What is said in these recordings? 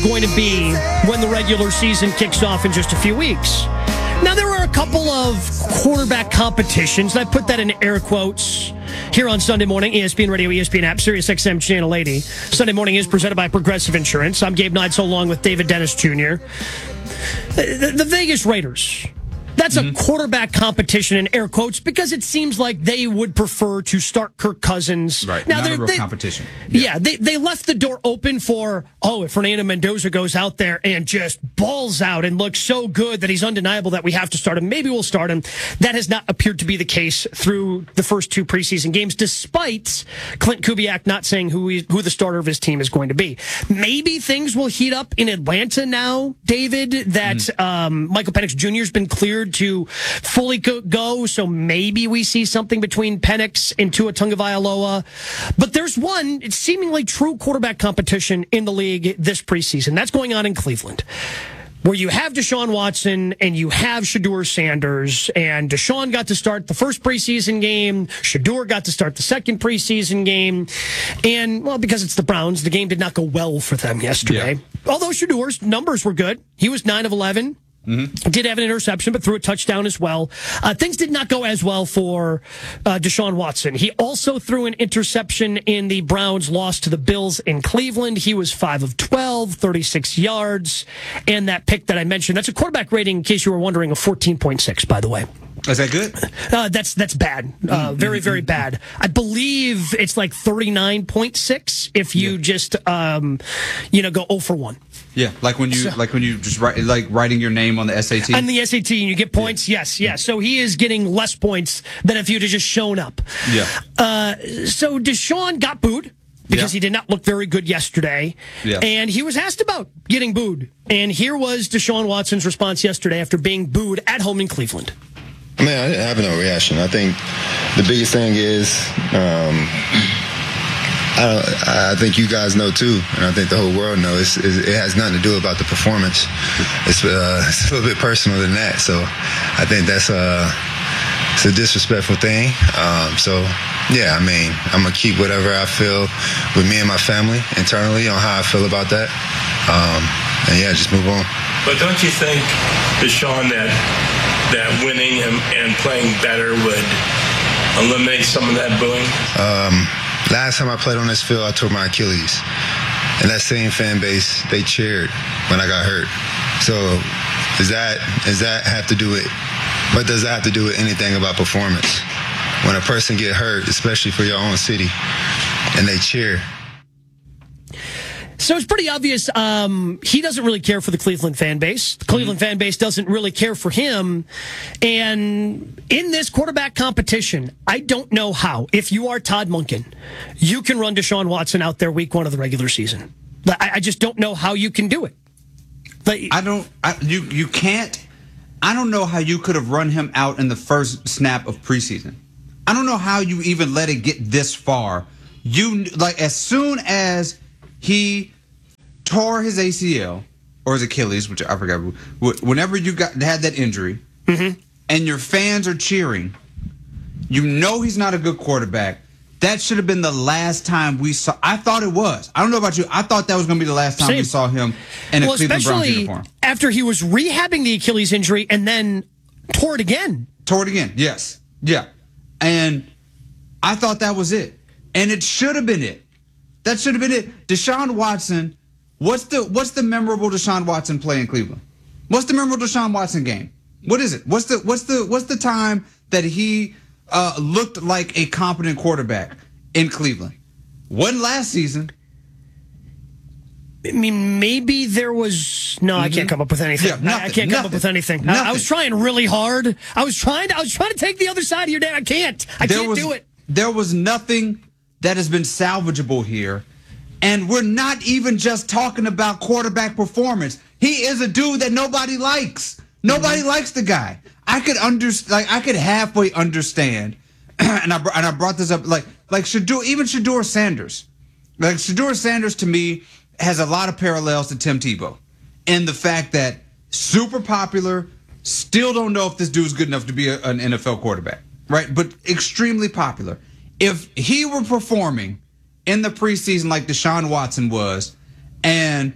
going to be when the regular season kicks off in just a few weeks. Now, there are a couple of quarterback competitions, and I put that in air quotes here on Sunday morning. ESPN Radio, ESPN app, Sirius XM Channel 80. Sunday morning is presented by Progressive Insurance. I'm Gabe Neitzel along with David Dennis Jr. The Vegas Raiders. That's a quarterback competition in air quotes because it seems like they would prefer to start Kirk Cousins. Right, now, not a real competition. Yeah, they left the door open for, if Fernando Mendoza goes out there and just balls out and looks so good that he's undeniable that we have to start him, maybe we'll start him. That has not appeared to be the case through the first two preseason games, despite Clint Kubiak not saying who the starter of his team is going to be. Maybe things will heat up in Atlanta now, David, that Michael Penix Jr. has been cleared to fully go, so maybe we see something between Penix and Tua Tagovailoa. But there's one seemingly true quarterback competition in the league this preseason. That's going on in Cleveland, where you have Deshaun Watson and you have Shedeur Sanders. And Deshaun got to start the first preseason game. Shedeur got to start the second preseason game. And, well, because it's the Browns, the game did not go well for them yesterday. Yeah. Although Shedeur's numbers were good. He was 9 of 11. Did have an interception, but threw a touchdown as well. Things did not go as well for Deshaun Watson. He also threw an interception in the Browns' loss to the Bills in Cleveland. He was 5 of 12, 36 yards. And that pick that I mentioned, that's a quarterback rating, in case you were wondering, of 14.6, by the way. Is that good? That's bad. Very, very bad. I believe it's like 39.6 if you just, go 0 for 1. Yeah, like when you just write, like writing your name on the SAT. On the SAT, and you get points. Yeah. Yes. So he is getting less points than if you'd have just shown up. Yeah. So Deshaun got booed because he did not look very good yesterday. Yeah. And he was asked about getting booed. And here was Deshaun Watson's response yesterday after being booed at home in Cleveland. I mean, I have no reaction. I think the biggest thing is, I think you guys know too, and I think the whole world knows, it has nothing to do about the performance. It's a little bit personal than that. So I think it's a disrespectful thing. Yeah, I mean, I'm going to keep whatever I feel with me and my family internally on how I feel about that. And yeah, just move on. But don't you think, Deshaun, that winning and playing better would eliminate some of that booing? Last time I played on this field, I tore my Achilles. And that same fan base, they cheered when I got hurt. So does that have to do with, what does that have to do with anything about performance? When a person get hurt, especially for your own city, and they cheer. So it's pretty obvious he doesn't really care for the Cleveland fan base. The Cleveland fan base doesn't really care for him. And in this quarterback competition, I don't know how, if you are Todd Monken, you can run Deshaun Watson out there week 1 of the regular season. I just don't know how you can do it. You can't. I don't know how you could have run him out in the first snap of preseason. I don't know how you even let it get this far. As soon as he tore his ACL or his Achilles, which I forgot. Whenever you had that injury, and your fans are cheering, you know he's not a good quarterback. That should have been the last time we saw. I thought it was. I don't know about you. I thought that was going to be the last time we saw him in a Cleveland Browns uniform. After he was rehabbing the Achilles injury and then tore it again. Yes. Yeah. And I thought that was it. And it should have been it. That should have been it. Deshaun Watson, what's the memorable Deshaun Watson play in Cleveland? What's the memorable Deshaun Watson game? What is it? What's the time that he looked like a competent quarterback in Cleveland? Wasn't last season. I mean, maybe there was. No, I can't come up with anything. Yeah, I can't come up with anything. I was trying really hard. I was trying to take the other side of your dad. I can't do it. There was nothing that has been salvageable here. And we're not even just talking about quarterback performance. He is a dude that nobody likes. Nobody likes the guy. I could halfway understand, and I brought this up, like Shedeur Sanders. Like Shedeur Sanders to me has a lot of parallels to Tim Tebow, in the fact that super popular, still don't know if this dude's good enough to be an NFL quarterback, right? But extremely popular. If he were performing in the preseason like Deshaun Watson was, and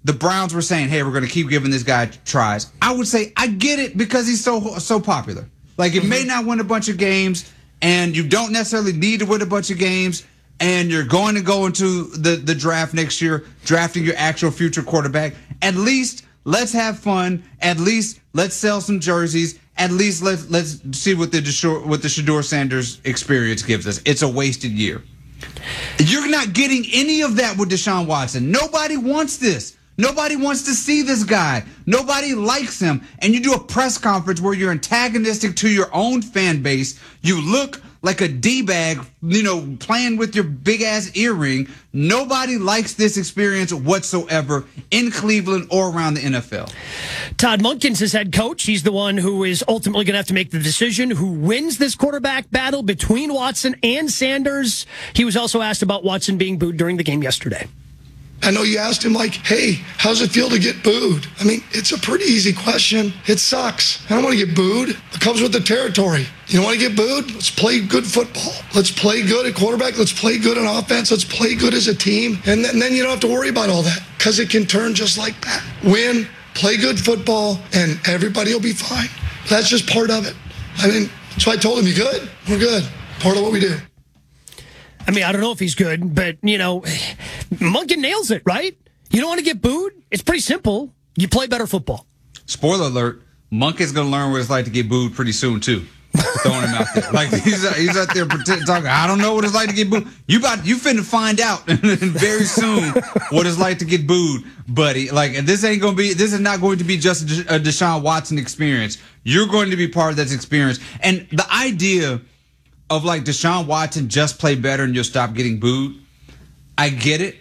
the Browns were saying, hey, we're going to keep giving this guy tries, I would say I get it because he's so popular. Like, it may not win a bunch of games, and you don't necessarily need to win a bunch of games, and you're going to go into the draft next year, drafting your actual future quarterback. At least let's have fun. At least let's sell some jerseys. At least let's see what the Shedeur Sanders experience gives us. It's a wasted year. You're not getting any of that with Deshaun Watson. Nobody wants this. Nobody wants to see this guy. Nobody likes him. And you do a press conference where you're antagonistic to your own fan base. You look like a D-bag, playing with your big-ass earring. Nobody likes this experience whatsoever in Cleveland or around the NFL. Todd Monken's his head coach. He's the one who is ultimately going to have to make the decision who wins this quarterback battle between Watson and Sanders. He was also asked about Watson being booed during the game yesterday. I know you asked him, like, hey, how's it feel to get booed? I mean, it's a pretty easy question. It sucks. I don't want to get booed. It comes with the territory. You don't want to get booed? Let's play good football. Let's play good at quarterback. Let's play good on offense. Let's play good as a team. And then you don't have to worry about all that because it can turn just like that. Win, play good football, and everybody will be fine. That's just part of it. I mean, so I told him, you good? We're good. Part of what we do. I mean, I don't know if he's good, but, Monken nails it, right? You don't want to get booed? It's pretty simple. You play better football. Spoiler alert, Monken's going to learn what it's like to get booed pretty soon, too. Throwing him out there. Like, he's out there talking, I don't know what it's like to get booed. You finna find out very soon what it's like to get booed, buddy. Like, this is not going to be just a Deshaun Watson experience. You're going to be part of that experience. And the idea of, like, Deshaun Watson just play better and you'll stop getting booed, I get it.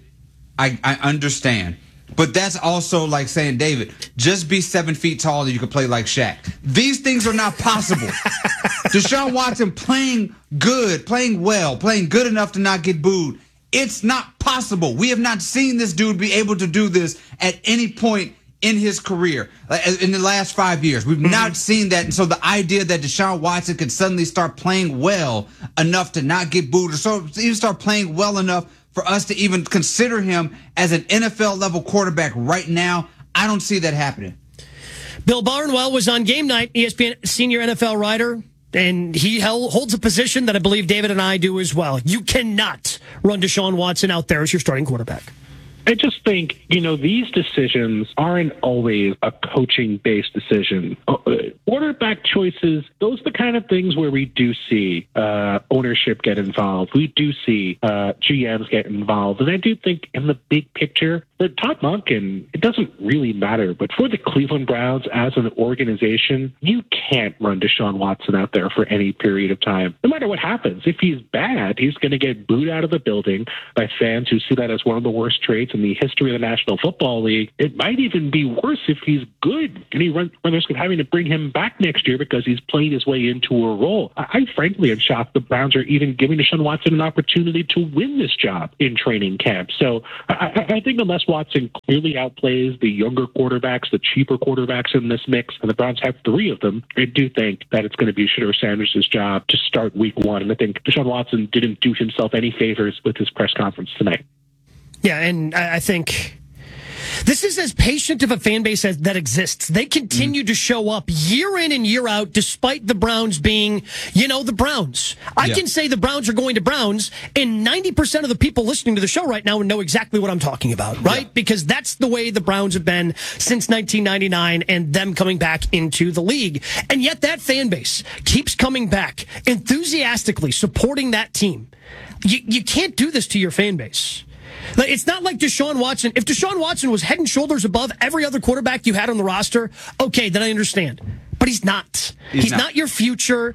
I understand. But that's also like saying, David, just be 7 feet tall and you can play like Shaq. These things are not possible. Deshaun Watson playing good, playing well, playing good enough to not get booed. It's not possible. We have not seen this dude be able to do this at any point in his career, in the last 5 years. We've not seen that. And so the idea that Deshaun Watson could suddenly start playing well enough to not get booed, or so even start playing well enough for us to even consider him as an NFL level quarterback right now, I don't see that happening. Bill Barnwell was on Game Night, ESPN senior NFL writer, and he holds a position that I believe David and I do as well. You cannot run Deshaun Watson out there as your starting quarterback. I just think, these decisions aren't always a coaching-based decision. Quarterback choices, those are the kind of things where we do see ownership get involved. We do see GMs get involved. And I do think in the big picture, for Todd Monken, it doesn't really matter. But for the Cleveland Browns as an organization, you can't run Deshaun Watson out there for any period of time. No matter what happens. If he's bad, he's going to get booed out of the building by fans who see that as one of the worst traits in the history of the National Football League. It might even be worse if he's good and he runs the risk of having to bring him back next year because he's playing his way into a role. I frankly am shocked the Browns are even giving Deshaun Watson an opportunity to win this job in training camp. So I think unless Watson clearly outplays the younger quarterbacks, the cheaper quarterbacks in this mix, and the Browns have 3 of them, I do think that it's going to be Shedeur Sanders' job to start week 1. And I think Deshaun Watson didn't do himself any favors with his press conference tonight. Yeah, and I think this is as patient of a fan base as that exists. They continue to show up year in and year out, despite the Browns being, the Browns. I can say the Browns are going to Browns, and 90% of the people listening to the show right now know exactly what I'm talking about, right? Yeah. Because that's the way the Browns have been since 1999 and them coming back into the league. And yet that fan base keeps coming back, enthusiastically supporting that team. You can't do this to your fan base. It's not like Deshaun Watson. If Deshaun Watson was head and shoulders above every other quarterback you had on the roster, okay, then I understand. But he's not. He's not your future.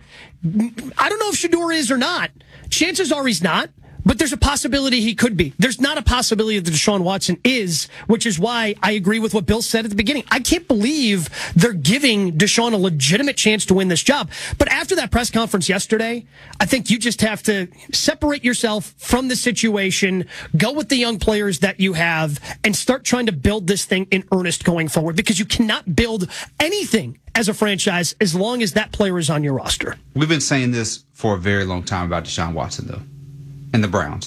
I don't know if Shedeur is or not. Chances are he's not. But there's a possibility he could be. There's not a possibility that Deshaun Watson is, which is why I agree with what Bill said at the beginning. I can't believe they're giving Deshaun a legitimate chance to win this job. But after that press conference yesterday, I think you just have to separate yourself from the situation, go with the young players that you have, and start trying to build this thing in earnest going forward, because you cannot build anything as a franchise as long as that player is on your roster. We've been saying this for a very long time about Deshaun Watson, though. And the Browns.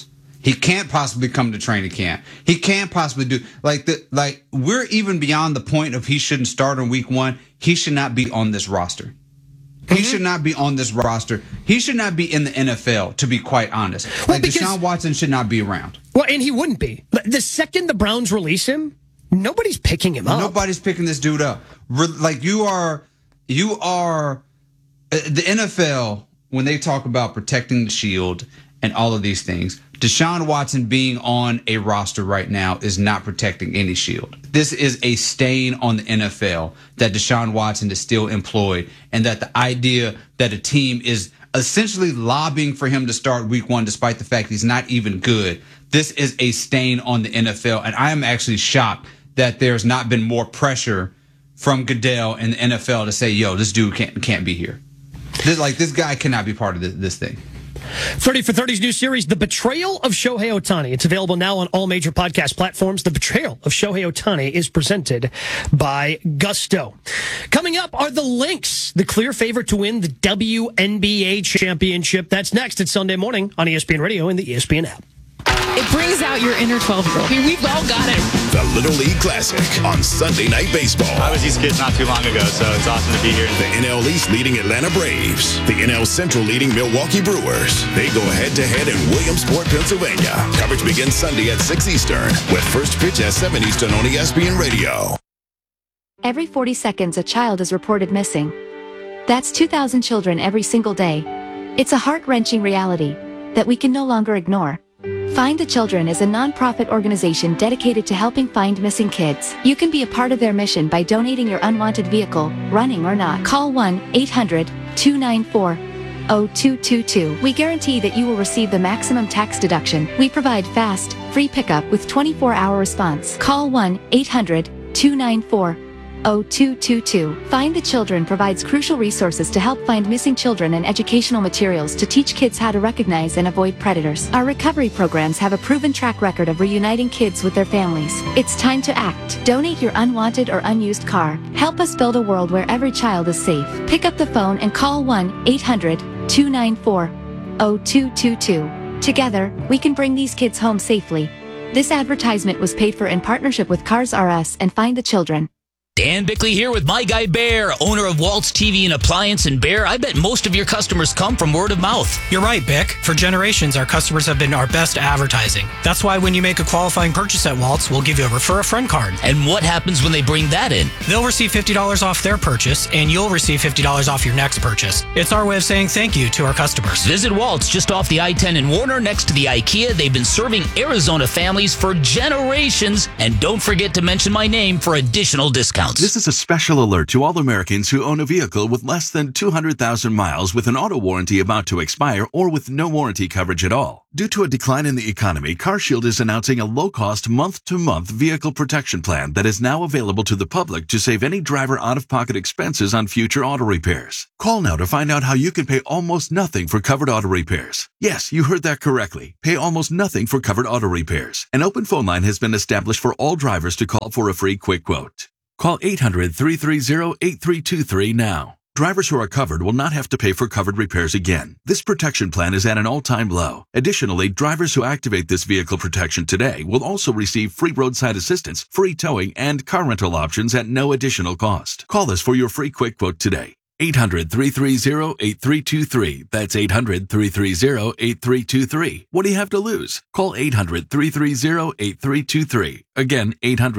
He can't possibly come to training camp. He can't possibly do we're even beyond the point of he shouldn't start on week 1. He should not be on this roster. He should not be on this roster. He should not be in the NFL, to be quite honest. Well, Deshaun Watson should not be around. Well, and he wouldn't be. The second the Browns release him, nobody's picking him up. Nobody's picking this dude up. You are the NFL, when they talk about protecting the shield and all of these things, Deshaun Watson being on a roster right now is not protecting any shield. This is a stain on the NFL that Deshaun Watson is still employed, and that the idea that a team is essentially lobbying for him to start week 1 despite the fact he's not even good. This is a stain on the NFL, and I am actually shocked that there's not been more pressure from Goodell and the NFL to say, yo, this dude can't be here. This guy cannot be part of this thing. 30 for 30's new series, The Betrayal of Shohei Ohtani. It's available now on all major podcast platforms. The Betrayal of Shohei Ohtani is presented by Gusto. Coming up are the Lynx, the clear favorite to win the WNBA championship. That's next at Sunday morning on ESPN Radio and the ESPN app. It brings out your inner 12-year-old. I mean, we've all got it. The Little League Classic on Sunday Night Baseball. I was these kids not too long ago, so it's awesome to be here. The NL East leading Atlanta Braves. The NL Central leading Milwaukee Brewers. They go head-to-head in Williamsport, Pennsylvania. Coverage begins Sunday at 6 Eastern, with first pitch at 7 Eastern on ESPN Radio. Every 40 seconds, a child is reported missing. That's 2,000 children every single day. It's a heart-wrenching reality that we can no longer ignore. Find the Children is a non-profit organization dedicated to helping find missing kids. You can be a part of their mission by donating your unwanted vehicle, running or not. Call 1-800-294-0222. We guarantee that you will receive the maximum tax deduction. We provide fast, free pickup with 24-hour response. Call 1-800-294-0222. Find the Children provides crucial resources to help find missing children and educational materials to teach kids how to recognize and avoid predators. Our recovery programs have a proven track record of reuniting kids with their families. It's time to act. Donate your unwanted or unused car. Help us build a world where every child is safe. Pick up the phone and call 1-800-294-0222. Together, we can bring these kids home safely. This advertisement was paid for in partnership with Cars R Us and Find the Children. Dan Bickley here with My Guy Bear, owner of Waltz TV and Appliance in Bear. I bet most of your customers come from word of mouth. You're right, Bick. For generations, our customers have been our best advertising. That's why when you make a qualifying purchase at Waltz, we'll give you a Refer a Friend card. And what happens when they bring that in? They'll receive $50 off their purchase, and you'll receive $50 off your next purchase. It's our way of saying thank you to our customers. Visit Waltz just off the I-10 in Warner next to the IKEA. They've been serving Arizona families for generations. And don't forget to mention my name for additional discounts. This is a special alert to all Americans who own a vehicle with less than 200,000 miles with an auto warranty about to expire or with no warranty coverage at all. Due to a decline in the economy, CarShield is announcing a low-cost month-to-month vehicle protection plan that is now available to the public to save any driver out-of-pocket expenses on future auto repairs. Call now to find out how you can pay almost nothing for covered auto repairs. Yes, you heard that correctly. Pay almost nothing for covered auto repairs. An open phone line has been established for all drivers to call for a free quick quote. Call 800-330-8323 now. Drivers who are covered will not have to pay for covered repairs again. This protection plan is at an all-time low. Additionally, drivers who activate this vehicle protection today will also receive free roadside assistance, free towing, and car rental options at no additional cost. Call us for your free quick quote today. 800-330-8323. That's 800-330-8323. What do you have to lose? Call 800-330-8323. Again,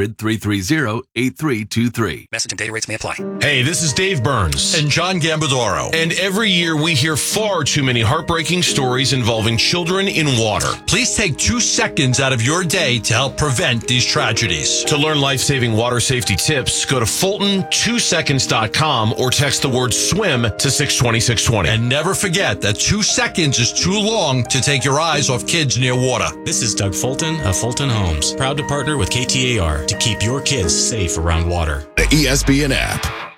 800-330-8323. Message and data rates may apply. Hey, this is Dave Burns and John Gambadoro. And every year we hear far too many heartbreaking stories involving children in water. Please take 2 seconds out of your day to help prevent these tragedies. To learn life-saving water safety tips, go to Fulton2seconds.com or text the word SWIM to 620-620. And never forget that 2 seconds is too long to take your eyes off kids near water. This is Doug Fulton of Fulton Homes, proud to partner with KTAR to keep your kids safe around water. The ESPN app.